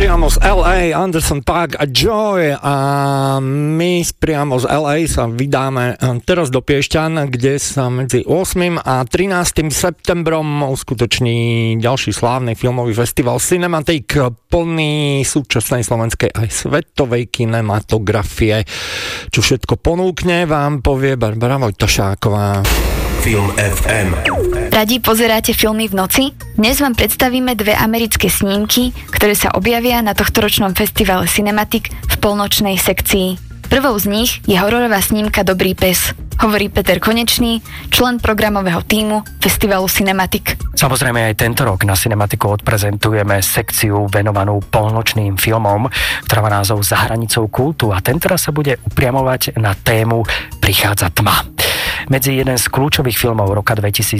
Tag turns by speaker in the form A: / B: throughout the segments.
A: Priamo z LA, Anderson .Paak a Joy, a my priamo z LA sa vydáme teraz do Piešťan, kde sa medzi 8. a 13. septembrom uskutoční ďalší slávny filmový festival Cinematic, plný súčasnej slovenskej aj svetovej kinematografie. Čo všetko ponúkne, vám povie Barbara Vojtašáková.
B: Film FM.
C: Radi pozeráte filmy v noci? Dnes vám predstavíme dve americké snímky, ktoré sa objavia na tohtoročnom festivale Cinematic v polnočnej sekcii. Prvou z nich je hororová snímka Dobrý pes. Hovorí Peter Konečný, člen programového tímu festivalu Cinematic.
D: Samozrejme aj tento rok na Cinematiku odprezentujeme sekciu venovanú polnočným filmom, ktorá má názov Za hranicou kultu, a tentoraz sa bude upriamovať na tému Prichádza tma. Medzi jeden z kľúčových filmov roka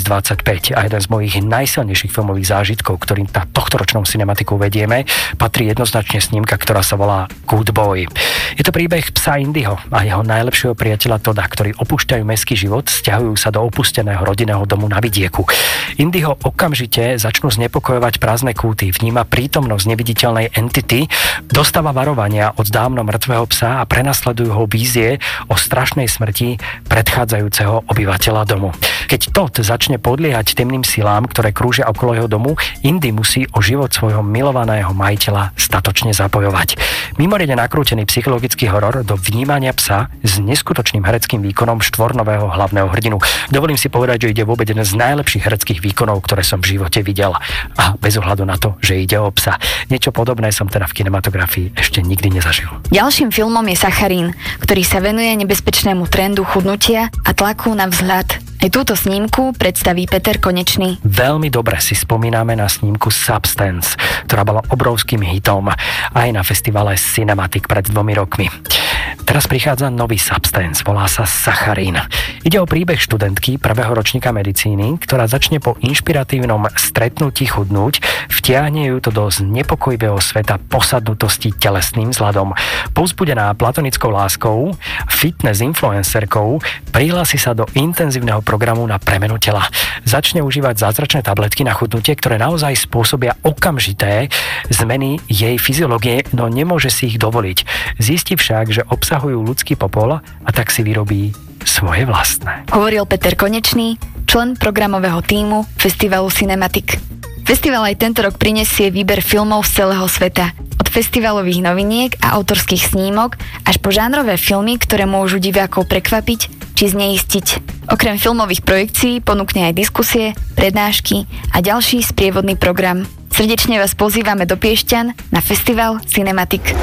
D: 2025 a jeden z mojich najsilnejších filmových zážitkov, ktorým na tohtoročnom Cinematiku vedieme, patrí jednoznačne snímka, ktorá sa volá Good Boy. Je to príbeh psa Indyho a jeho najlepšieho priateľa Toda, ktorí opúšťajú mestský život, sťahujú sa do opusteného rodinného domu na vidieku. Indyho okamžite začnú znepokojovať prázdne kúty, vníma prítomnosť neviditeľnej entity, dostáva varovania od dávno mŕtvého psa a prenasledujú ho vízie o strašnej smrti predchádzajúceho obyvateľa domu. Keď Todd začne podliehať temným silám, ktoré krúžia okolo jeho domu, Indy musí o život svojho milovaného majiteľa statočne zapojovať. Mimoriadne nakrútený psychologický horor do vnímania psa s neskutočným hereckým výkonom štvornového hlavného hrdinu. Dovolím si povedať, že ide vôbec jeden z najlepších hereckých výkonov, ktoré som v živote videl. A bez ohľadu na to, že ide o psa. Niečo podobné som teda v kinematografii ešte nikdy nezažil.
C: Ďalším filmom je Sacharín, ktorý sa venuje nebezpečnému trendu chudnutia a tlaku na vzhľad. Aj túto snímku predstaví Peter Konečný.
D: Veľmi dobre si spomíname na snímku Substance, ktorá bola obrovským hitom aj na festivale Cinematic pred 2 rokmi. Teraz prichádza nový Substance, volá sa Sacharín. Ide o príbeh študentky prvého ročníka medicíny, ktorá začne po inšpiratívnom stretnutí chudnúť, vtiahne ju to do znepokojivého sveta posadnutosti telesným vzhľadom. Povzbudená platonickou láskou, fitness influencerkou, prihlási sa do intenzívneho programu na premenu tela. Začne užívať zázračné tabletky na chudnutie, ktoré naozaj spôsobia okamžité zmeny jej fyziológie, no nemôže si ich dovoliť. Zistí však, že obsahujú ľudský popol, a tak si vyrobí svoje vlastné.
C: Hovoril Peter Konečný, člen programového tímu festivalu Cinematic. Festival aj tento rok prinesie výber filmov z celého sveta. Od festivalových noviniek a autorských snímok až po žánrové filmy, ktoré môžu divákov prekvapiť či zneistiť. Okrem filmových projekcií ponúkne aj diskusie, prednášky a ďalší sprievodný program. Srdečne vás pozývame do Piešťan na festival Cinematic.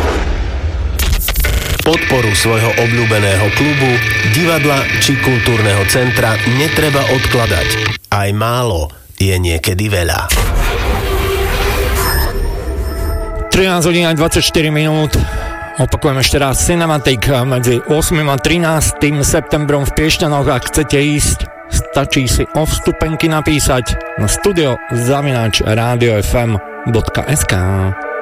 B: Podporu svojho obľúbeného klubu, divadla či kultúrneho centra netreba odkladať. Aj málo je niekedy veľa.
A: 13 hodín a 24 minút. Opakujem ešte raz, Cinematic medzi 8. a 13. septembrom v Piešťanoch. Ak chcete ísť, stačí si o vstupenky napísať na studio@radiofm.sk.